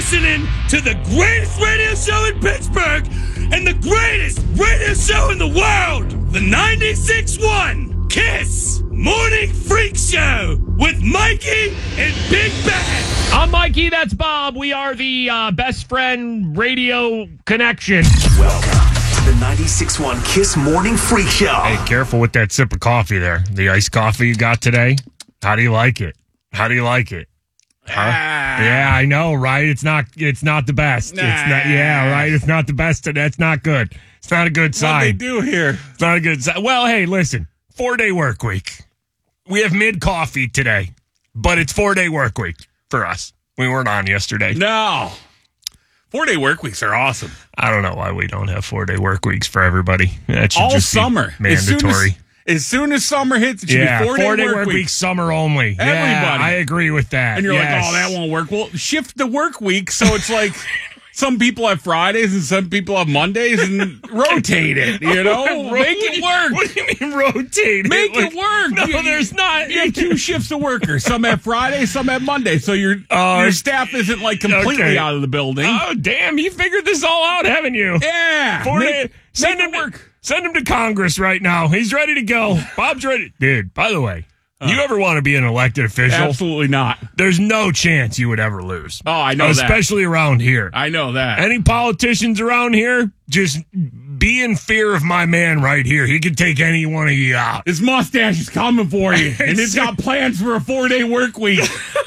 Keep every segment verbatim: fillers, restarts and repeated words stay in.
listening to the greatest radio show in Pittsburgh and the greatest radio show in the world, the ninety-six point one KISS Morning Freak Show with Mikey and Big Bad. I'm Mikey, that's Bob. We are the uh, best friend radio connection. Welcome to the ninety-six point one KISS Morning Freak Show. Hey, careful with that sip of coffee there. The iced coffee you got today. How do you like it? How do you like it? Huh? Ah. Yeah, I know, right? It's not. It's not the best. Nah. It's not. Yeah, right. It's not the best. That's not good. It's not a good sign. What they do here? It's not a good sign. Well, hey, listen. Four day work week. We have mid coffee today, but it's four day work week for us. We weren't on yesterday. No. Four-day work weeks are awesome. I don't know why we don't have four day work weeks for everybody. That should All just summer. be mandatory. As soon as, as soon as summer hits, it should Yeah, be four-day four day work, work weeks. week, summer only. Everybody. Yeah, I agree with that. And you're Yes. like, oh, that won't work. Well, shift the work week so it's like some people have Fridays and some people have Mondays and rotate it, you know? Make it work. What do you mean rotate? Make Like, it work. No, You- there's not. You have two shifts of workers. Some have Friday, some have Monday. So your Uh, your staff isn't like completely okay. out of the building. Oh, damn. You figured this all out, haven't you? yeah. Four make, day, send make him it to, work. Send him to Congress right now. He's ready to go. Bob's ready. Dude, by the way, you ever want to be an elected official? Absolutely not. There's no chance you would ever lose. Oh, I know that. Especially around here. I know that. Any politicians around here, just be in fear of my man right here. He could take any one of you out. His mustache is coming for you, and it's got plans for a four-day work week.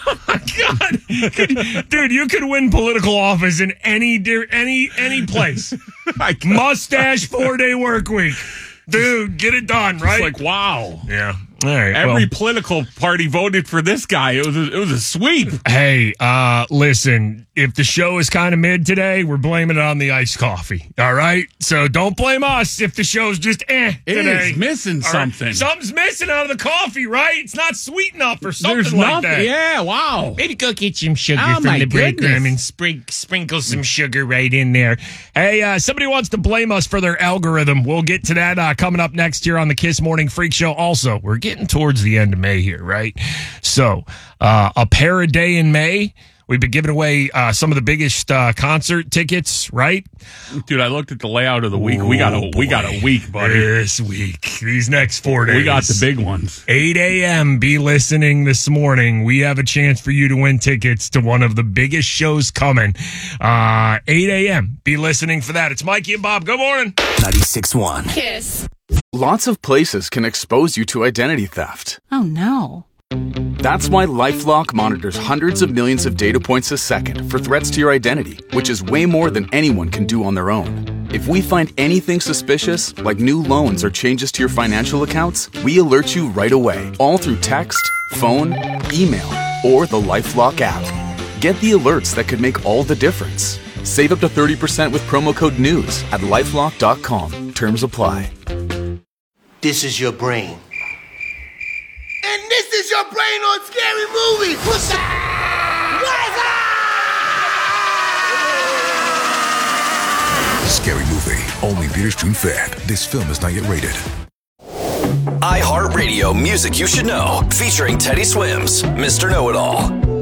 God, dude, you could win political office in any di- any any place. I Mustache four day work week, dude. Get it done, right? It's like, wow. yeah. All right. Every well, political party voted for this guy. It was a, it was a sweep. hey, uh, listen. If the show is kind of mid today, we're blaming it on the iced coffee. All right. So don't blame us if the show's just eh It today. is missing All right? something. Something's missing out of the coffee, right? It's not sweet enough or something There's like nothing. that. Yeah, wow. Maybe go get some sugar Oh, from my the break goodness. room and spring, sprinkle some sugar right in there. Hey, uh, somebody wants to blame us for their algorithm. We'll get to that uh, coming up next here on the KISS Morning Freak Show. Also, we're getting towards the end of May here, right? So, uh, a pair a day in May. We've been giving away uh, some of the biggest uh, concert tickets, right? Dude, I looked at the layout of the week. we got a Oh, we got boy. a week, buddy. This week, these next four days. We got the big ones. eight a.m. Be listening this morning. We have a chance for you to win tickets to one of the biggest shows coming. Uh, eight a.m. Be listening for that. It's Mikey and Bob. Good morning. ninety-six point one KISS. Lots of places can expose you to identity theft. Oh no. That's why LifeLock monitors hundreds of millions of data points a second for threats to your identity, which is way more than anyone can do on their own. If we find anything suspicious, like new loans or changes to your financial accounts, we alert you right away, all through text, phone, email, or the LifeLock app. Get the alerts that could make all the difference. Save up to thirty percent with promo code NEWS at lifelock dot com. Terms apply. This is your brain. And this is your brain on Scary Movie. What's up? Scary Movie. Only theaters June fifth. This film is not yet rated. iHeartRadio Music You Should Know, featuring Teddy Swims, Mister Know-It-All.